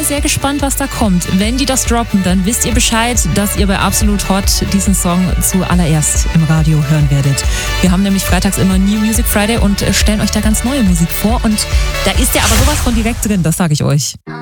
mal sehr gespannt, was da kommt. Wenn die das droppen, dann wisst ihr Bescheid, dass ihr bei Absolut Hot diesen Song zuallererst im Radio hören werdet. Wir haben nämlich freitags immer New Music Friday und stellen euch da ganz neue Musik vor. Und da ist ja aber sowas von direkt drin, das sage ich euch.